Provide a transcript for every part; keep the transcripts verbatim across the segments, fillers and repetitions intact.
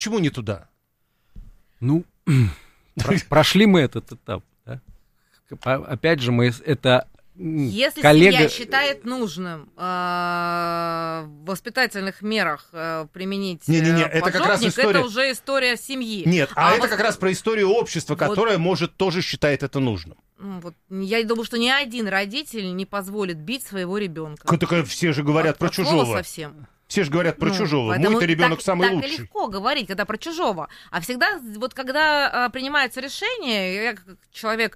Почему не туда? Ну, прошли мы этот этап. Опять же, мы это... Если коллега... семья считает нужным э, в воспитательных мерах э, применить не, не, не, поджопник, это, как раз история... это уже история семьи. Нет, а, а это вот... как раз про историю общества, которое, вот... может, тоже считает это нужным. Вот, я думаю, что ни один родитель не позволит бить своего ребенка. Так, все же говорят от, про от чужого. Совсем. Все же говорят про ну, чужого. Мой-то ребенок так, самый так лучший. Так легко говорить, когда про чужого. А всегда, вот когда а, принимается решение, я как человек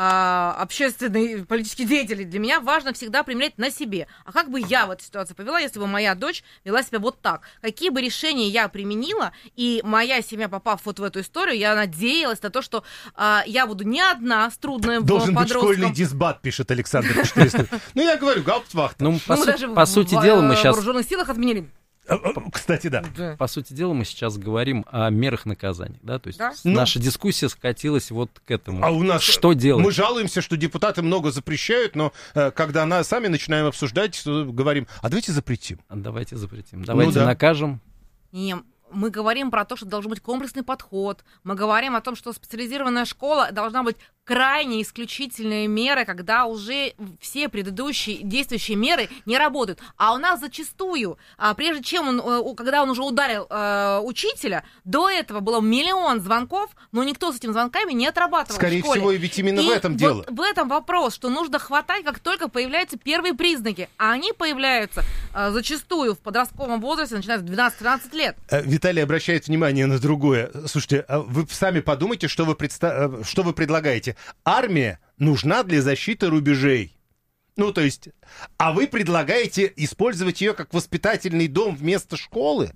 а, общественный, политический деятель, для меня важно всегда примерять на себе. А как бы я в этой ситуации повела, если бы моя дочь вела себя вот так? Какие бы решения я применила, и моя семья, попав вот в эту историю, я надеялась на то, что а, я буду не одна с трудным Должен подростком. быть школьный дисбат, пишет Александр четыреста. Ну, я говорю, гауптвахта. Ну, по сути дела, мы сейчас... в вооруженных силах отменили. Кстати, да. да. По сути дела, мы сейчас говорим о мерах наказания, да, то есть да? наша ну, дискуссия скатилась вот к этому. А у нас что делать? Мы жалуемся, что депутаты много запрещают, но э, когда нас сами начинаем обсуждать, говорим, а давайте запретим. А давайте запретим, давайте ну, да. накажем. Не, мы говорим про то, что должен быть комплексный подход. Мы говорим о том, что специализированная школа должна быть крайне исключительные меры, когда уже все предыдущие действующие меры не работают. А у нас зачастую, а прежде чем он, когда он уже ударил э, учителя, до этого было миллион звонков, но никто с этими звонками не отрабатывал. Скорее в школе. всего, ведь именно и в этом вот дело. В этом вопрос, что нужно хватать, как только появляются первые признаки. А они появляются э, зачастую в подростковом возрасте, начиная с двенадцати-тринадцати лет. Виталий обращает внимание на другое. Слушайте, вы сами подумайте, что вы, предста... что вы предлагаете. Армия нужна для защиты рубежей. Ну, то есть, а вы предлагаете использовать ее как воспитательный дом вместо школы?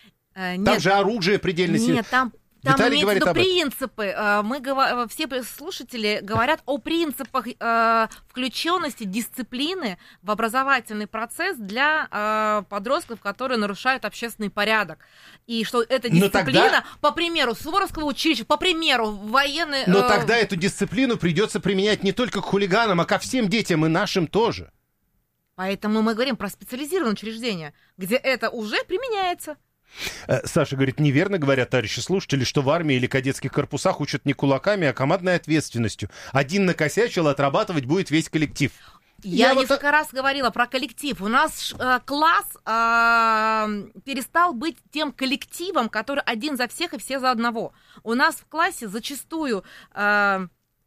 Э, там нет, же оружие предельно сильное. Нет, там... Там Виталий имеется в виду говорит принципы. Мы, все слушатели говорят о принципах э, включенности дисциплины в образовательный процесс для э, подростков, которые нарушают общественный порядок. И что эта дисциплина, тогда... по примеру Суворовского училища, по примеру военной... Но э... тогда эту дисциплину придется применять не только к хулиганам, а ко всем детям и нашим тоже. Поэтому мы говорим про специализированные учреждения, где это уже применяется. Саша говорит, неверно говорят товарищи слушатели, что в армии или кадетских корпусах учат не кулаками, а командной ответственностью. Один накосячил, отрабатывать будет весь коллектив. Я, Я несколько вот... раз говорила про коллектив. У нас э, класс э, перестал быть тем коллективом, который один за всех и все за одного. У нас в классе зачастую... Э,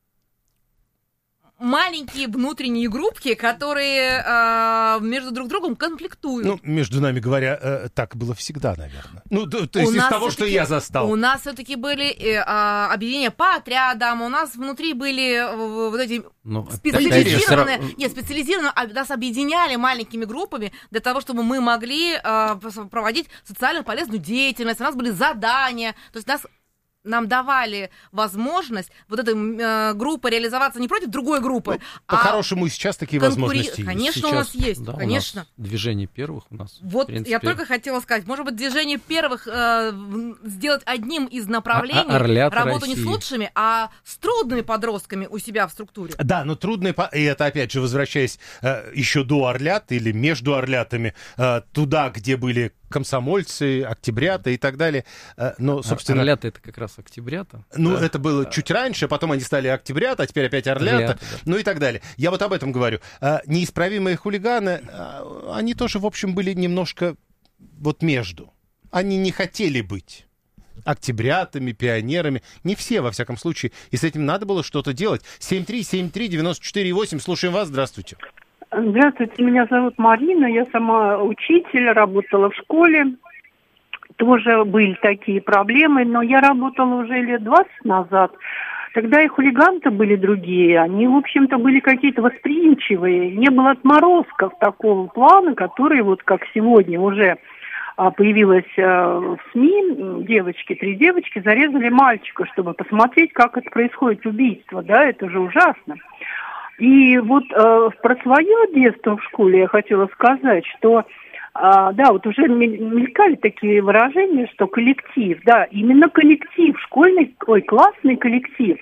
маленькие внутренние группки, которые э, между друг другом конфликтуют. Ну, между нами говоря, э, так было всегда, наверное. Ну, то, то есть у из того, что я застал. У нас все-таки были э, э, объединения по отрядам, у нас внутри были э, вот эти ну, специализированные, нет, специализированные, а, нас объединяли маленькими группами для того, чтобы мы могли э, проводить социально полезную деятельность, у нас были задания, то есть нас нам давали возможность вот этой э, группы реализоваться не против другой группы. Ну, а по-хорошему, и сейчас такие конкури... возможности есть. Конечно, сейчас, у нас есть, да, конечно. У нас движение первых у нас. Вот принципе... я только хотела сказать, может быть, движение первых э, сделать одним из направлений а- Орлята работу России. Не с лучшими, а с трудными подростками у себя в структуре. Да, но трудные, и это опять же, возвращаясь э, еще до Орлят или между Орлятами, э, туда, где были комсомольцы, октябрята и так далее. Но, собственно... Орлята — это как раз октябрята. Ну, да. это было чуть раньше, потом они стали октябрята, а теперь опять орлята, Орлята, да. Ну и так далее. Я вот об этом говорю. Неисправимые хулиганы, они тоже, в общем, были немножко вот между. Они не хотели быть октябрятами, пионерами. Не все, во всяком случае. И с этим надо было что-то делать. семь три семь три девяносто четыре восемь. Слушаем вас. Здравствуйте. Здравствуйте, меня зовут Марина, я сама учитель, работала в школе, тоже были такие проблемы, но я работала уже лет двадцать назад, тогда и хулиганты были другие, они, в общем-то, были какие-то восприимчивые, не было отморозков такого плана, которые вот как сегодня уже появилась в СМИ, девочки, три девочки зарезали мальчика, чтобы посмотреть, как это происходит убийство, да, это же ужасно. И вот э, про свое детство в школе я хотела сказать, что, э, да, вот уже мелькали такие выражения, что коллектив, да, именно коллектив, школьный, ой, классный коллектив,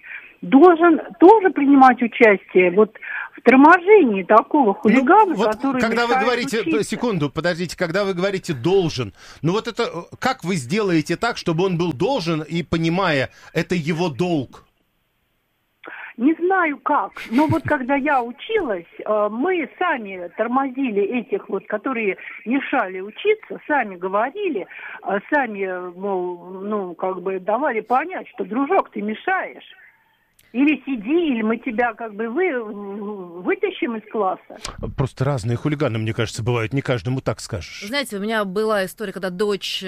должен тоже принимать участие вот в торможении такого хулигана, ну, вот который когда вы мешает говорите, учиться. секунду, подождите, когда вы говорите «должен», ну вот это, как вы сделаете так, чтобы он был должен и, понимая, это его долг? Не знаю как, но вот когда я училась, мы сами тормозили этих вот, которые мешали учиться, сами говорили, сами, мол, ну, как бы давали понять, что, дружок, ты мешаешь. Или сиди, или мы тебя как бы вы, вытащим из класса. Просто разные хулиганы, мне кажется, бывают. Не каждому так скажешь. Знаете, у меня была история, когда дочь э,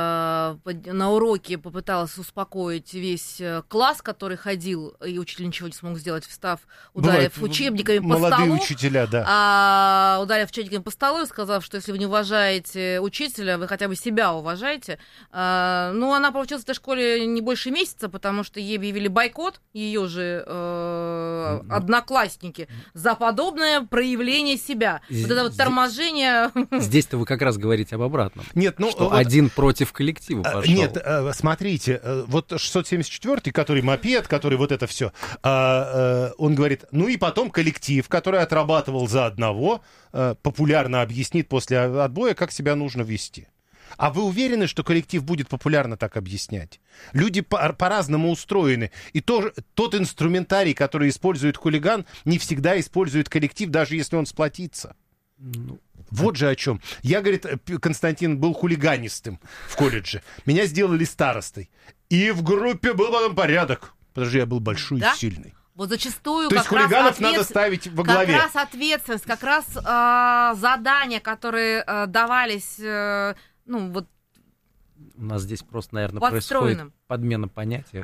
на уроке попыталась успокоить весь класс, который ходил, и учитель ничего не смог сделать, встав, ударив Бывают учебниками по молодые столу. учителя, да. А, ударив учебниками по столу и сказав, что если вы не уважаете учителя, вы хотя бы себя уважаете. А, ну, она получилась в этой школе не больше месяца, потому что ей объявили бойкот, ее же э, одноклассники, за подобное проявление себя. Здесь, вот это вот торможение. Здесь-то вы как раз говорите об обратном. Нет, ну, что вот, один против коллектива пошел. Нет, смотрите, вот шестьсот семьдесят четвёртый, который мопед, который вот это все, он говорит, ну и потом коллектив, который отрабатывал за одного, популярно объяснит после отбоя, как себя нужно вести. А вы уверены, что коллектив будет популярно так объяснять? Люди по- по-разному устроены. И то, тот инструментарий, который использует хулиган, не всегда использует коллектив, даже если он сплотится. Ну, вот же о чем. Я, говорит, Константин был хулиганистым в колледже. Меня сделали старостой. И в группе был потом порядок. Подожди, я был большой Да? и сильный. Вот зачастую То как есть хулиганов раз надо ставить во главе. Как раз ответственность, как раз э, задания, которые э, давались... Э, ну, вот у нас здесь просто, наверное, подстроенным. происходит подмена понятия.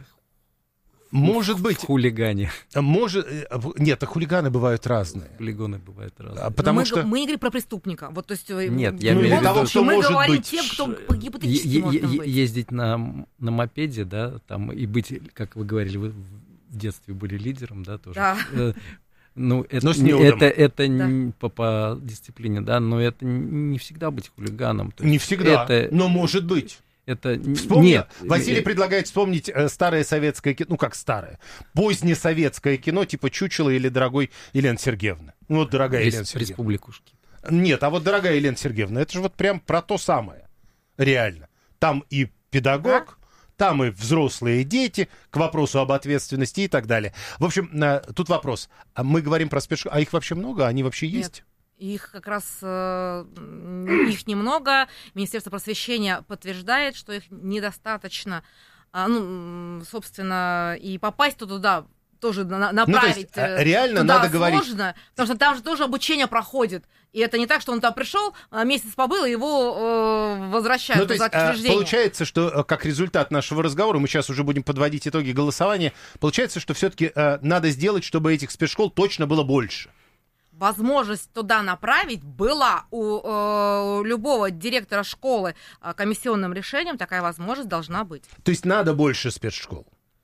Может в, быть. В хулигане. Может, нет, а хулиганы бывают разные. Хулиганы бывают разные. А потому мы, что... мы не говорим про преступника. Вот, то есть, Нет, я ну, имею в виду, что мы может говорим быть. тем, кто гипотетически Е- может е- быть. Ездить на, на мопеде, да, там, и быть, как вы говорили, вы в детстве были лидером, да, тоже. Да. Э, Ну, это, Но с не, медом. это, это Да. не по, по дисциплине, да, но это не всегда быть хулиганом. То есть Не всегда, это, но может быть. Это Вспомни, нет. Василий предлагает вспомнить э, старое советское кино, ну как старое, позднесоветское кино, типа «Чучело» или «Дорогой Елены Сергеевны». Ну вот «Дорогая Рес- Елена Сергеевна». Республикушки. Нет, а вот «Дорогая Елена Сергеевна», это же вот прям про то самое, реально. Там и педагог, там и взрослые дети, к вопросу об ответственности и так далее. В общем, э, тут вопрос. А мы говорим про спецшколы, а их вообще много? Они вообще есть? Нет. Их как раз э, их немного. Министерство просвещения подтверждает, что их недостаточно. А, ну, собственно, и попасть туда тоже на- направить. Ну, то есть, реально туда надо говорить. сложно, потому что там же тоже обучение проходит. И это не так, что он там пришел, месяц побыл, и его э, возвращают Ну, то из есть, учреждения. получается, что как результат нашего разговора, мы сейчас уже будем подводить итоги голосования, получается, что все-таки э, надо сделать, чтобы этих спецшкол точно было больше. Возможность туда направить была у э, любого директора школы э, комиссионным решением, такая возможность должна быть. То есть надо больше спецшкол.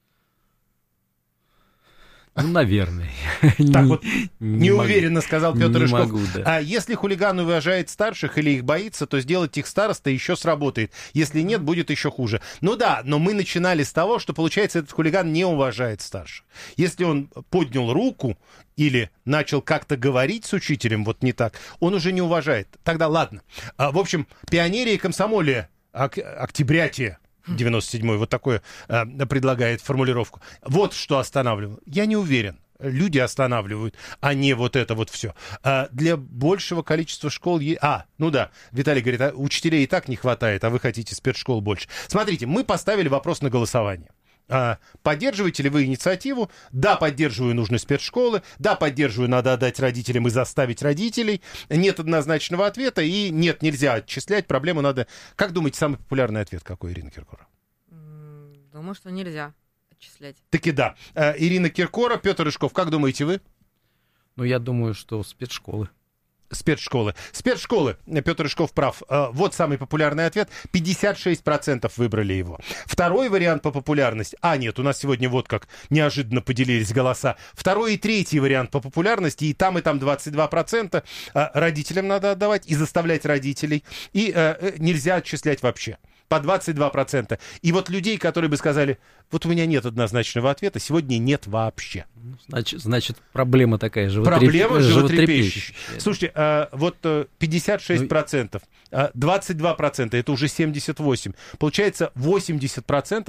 Ну, наверное. Так вот, Не неуверенно сказал Петр Не Рыжков. могу, да. А если хулиган уважает старших или их боится, то сделать их староста еще сработает. Если нет, будет еще хуже. Ну да, но мы начинали с того, что, получается, этот хулиган не уважает старших. Если он поднял руку или начал как-то говорить с учителем, вот не так, он уже не уважает. Тогда ладно. А, в общем, пионерия и комсомолия, ок- октябрятие, девяносто седьмой, вот такое э, предлагает формулировку. Вот что останавливало. Я не уверен. Люди останавливают, а не вот это вот все. А для большего количества школ... Е... А, ну да, Виталий говорит, а учителей и так не хватает, а вы хотите спецшкол больше. Смотрите, мы поставили вопрос на голосование. А, поддерживаете ли вы инициативу? Да, поддерживаю, нужны спецшколы. Да, поддерживаю, надо отдать родителям и заставить родителей. Нет однозначного ответа. И нет, нельзя отчислять. Проблему надо... Как думаете, самый популярный ответ какой, Ирина Киркорова? Думаю, что нельзя отчислять. Таки да. А, Ирина Киркорова, Петр Рыжков, как думаете вы? Ну, я думаю, что спецшколы. Спецшколы. Спецшколы. Петр Рыжков прав. Вот самый популярный ответ. пятьдесят шесть процентов выбрали его. Второй вариант по популярности. А, нет, у нас сегодня вот как неожиданно поделились голоса. Второй и третий вариант по популярности. И там, и там двадцать два процента. Родителям надо отдавать и заставлять родителей. И э, нельзя отчислять вообще. по двадцать два процента. И вот людей, которые бы сказали, вот у меня нет однозначного ответа, сегодня нет вообще. Значит, значит проблема такая, животреп... Проблема животрепещущая. животрепещущая. Слушайте, а, вот пятьдесят шесть процентов, двадцать два процента, это уже семьдесят восемь процентов. Получается, восемьдесят процентов